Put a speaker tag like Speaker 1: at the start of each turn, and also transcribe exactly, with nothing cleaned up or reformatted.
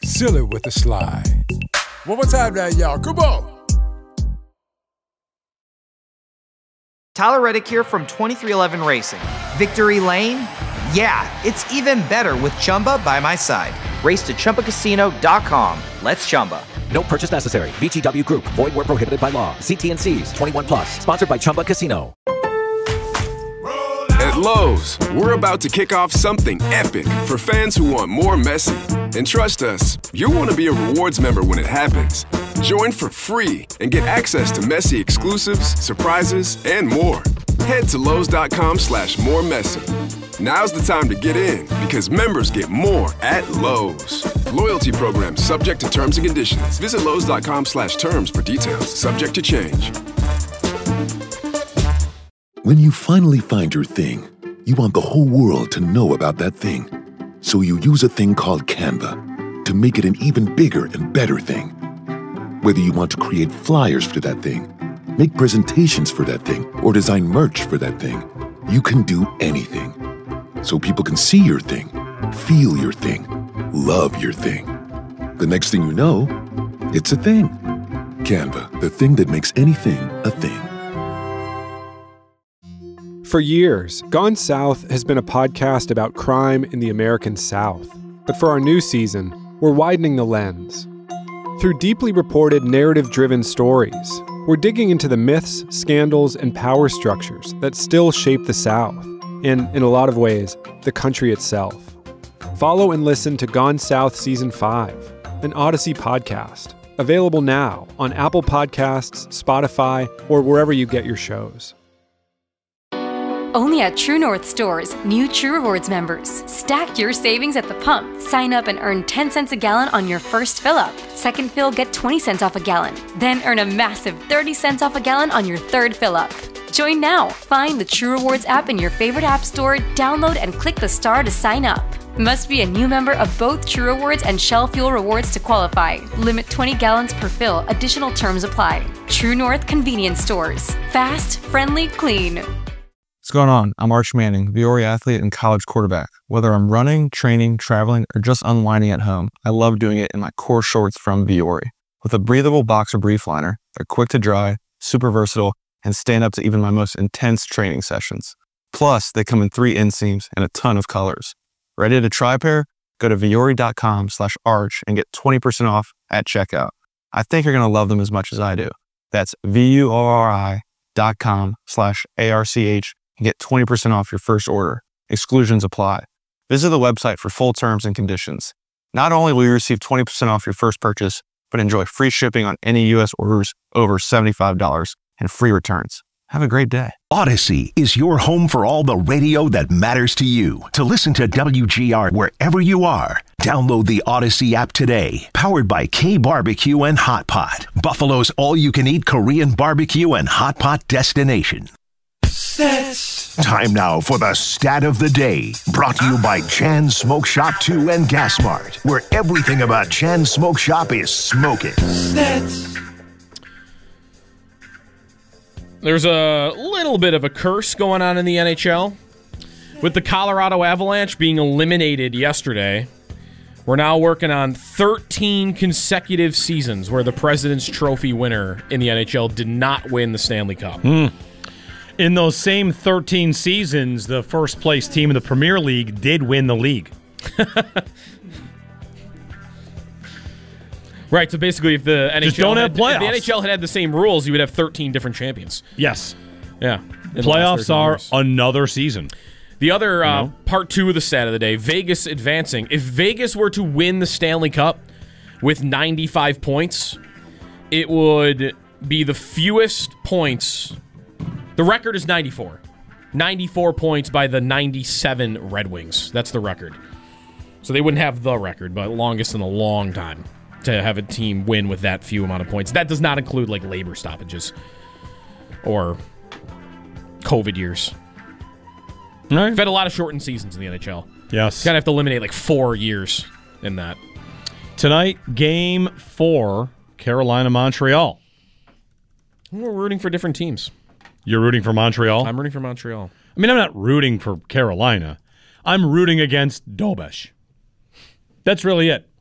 Speaker 1: Silly with the slide. One more time now, y'all. Come on.
Speaker 2: Tyler Reddick here from twenty-three eleven Racing. Victory Lane? Yeah, it's even better with Chumba by my side. Race to Chumba Casino dot com. Let's Chumba.
Speaker 3: No purchase necessary. V G W Group. Void where prohibited by law. See T and C's. twenty-one plus. Sponsored by Chumba Casino.
Speaker 4: At Lowe's, we're about to kick off something epic for fans who want more Messi. And trust us, you'll want to be a rewards member when it happens. Join for free and get access to Messi exclusives, surprises, and more. Head to Lowe's.com slash more Messi. Now's the time to get in because members get more at Lowe's. Loyalty program subject to terms and conditions. Visit Lowe's.com slash terms for details. Subject to change.
Speaker 5: When you finally find your thing, you want the whole world to know about that thing. So you use a thing called Canva to make it an even bigger and better thing. Whether you want to create flyers for that thing, make presentations for that thing, or design merch for that thing, you can do anything. So people can see your thing, feel your thing, love your thing. The next thing you know, it's a thing. Canva, the thing that makes anything a thing.
Speaker 6: For years, Gone South has been a podcast about crime in the American South. But for our new season, we're widening the lens. Through deeply reported, narrative-driven stories, we're digging into the myths, scandals, and power structures that still shape the South, and, in a lot of ways, the country itself. Follow and listen to Gone South Season five, an Odyssey podcast, available now on Apple Podcasts, Spotify, or wherever you get your shows.
Speaker 7: Only at True North stores, new True Rewards members. Stack your savings at the pump. Sign up and earn ten cents a gallon on your first fill-up. Second fill, get twenty cents off a gallon. Then earn a massive thirty cents off a gallon on your third fill-up. Join now. Find the True Rewards app in your favorite app store, download and click the star to sign up. Must be a new member of both True Rewards and Shell Fuel Rewards to qualify. Limit twenty gallons per fill. Additional terms apply. True North Convenience Stores. Fast, friendly, clean.
Speaker 8: What's going on? I'm Arch Manning, Viore athlete and college quarterback. Whether I'm running, training, traveling, or just unwinding at home, I love doing it in my core shorts from Viore. With a breathable boxer brief liner, they're quick to dry, super versatile, and stand up to even my most intense training sessions. Plus, they come in three inseams and a ton of colors. Ready to try a pair? Go to Viore.com slash arch and get twenty percent off at checkout. I think you're going to love them as much as I do. That's V-U-O-R-I dot com slash A-R-C-H and get twenty percent off your first order. Exclusions apply. Visit the website for full terms and conditions. Not only will you receive twenty percent off your first purchase, but enjoy free shipping on any U S orders over seventy-five dollars and free returns. Have a great day.
Speaker 9: Odyssey is your home for all the radio that matters to you. To listen to W G R wherever you are, download the Odyssey app today. Powered by K Barbecue and Hot Pot, Buffalo's all-you-can-eat Korean barbecue and hot pot destination.
Speaker 10: Stats.
Speaker 9: Time now for the stat of the day. Brought to you by Chan Smoke Shop two and Gas Mart, where everything about Chan Smoke Shop is smoking.
Speaker 10: Stats.
Speaker 11: There's a little bit of a curse going on in the N H L. With the Colorado Avalanche being eliminated yesterday, we're now working on thirteen consecutive seasons where the President's Trophy winner in the N H L did not win the Stanley Cup.
Speaker 12: Mm. In those same thirteen seasons, the first place team in the Premier League did win the league.
Speaker 11: Right, so basically if the N H L
Speaker 12: Just don't
Speaker 11: had,
Speaker 12: have playoffs.
Speaker 11: If the N H L had had the same rules, you would have thirteen different champions.
Speaker 12: Yes.
Speaker 11: Yeah.
Speaker 12: Playoffs are years. Another season.
Speaker 11: The other uh,
Speaker 12: you know?
Speaker 11: part two of the stat of the day, Vegas advancing. If Vegas were to win the Stanley Cup with ninety-five points, it would be the fewest points. The record is ninety-four. ninety-four points by the ninety-seven Red Wings. That's the record. So they wouldn't have the record, but longest in a long time to have a team win with that few amount of points. That does not include like labor stoppages or COVID years.
Speaker 12: All right.
Speaker 11: We've had a lot of shortened seasons in the N H L.
Speaker 12: Yes.
Speaker 11: Kind of have to eliminate like four years in that.
Speaker 12: Tonight, game four, Carolina-Montreal.
Speaker 11: We're rooting for different teams.
Speaker 12: You're rooting for Montreal?
Speaker 11: I'm rooting for Montreal.
Speaker 12: I mean, I'm not rooting for Carolina. I'm rooting against Dobesh. That's really it.